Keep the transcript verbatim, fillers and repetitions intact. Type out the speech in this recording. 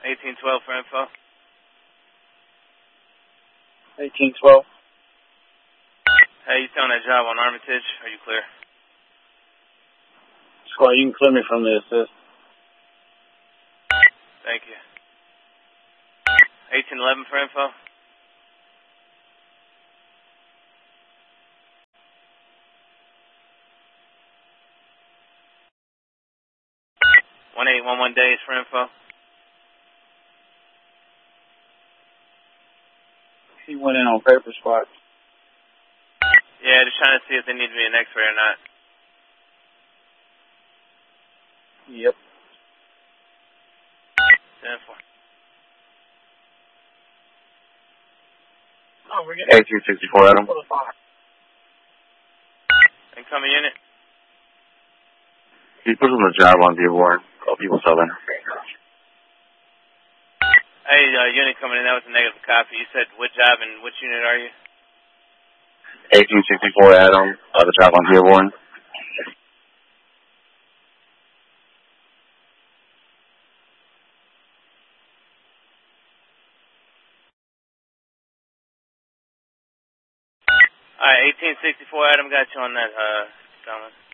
eighteen twelve for info. eighteen twelve. Hey, you still on that job on Armitage? Are you clear? Squad, you can clear me from the assist. Thank you. eighteen eleven for info. one eight one one days for info. He went in on paper spot. Yeah, just trying to see if they need to be an X-ray or not. Yep. ten four. Oh, we're getting eighteen sixty-four, Adam. Incoming unit. He put on the job on Dearborn. Call people Southern. Hey, uh, unit coming in. That was a negative copy. You said what job and which unit are you? eighteen sixty-four, Adam. Uh, the job on Dearborn. Alright, eighteen sixty-four, Adam, got you on that, uh, Thomas.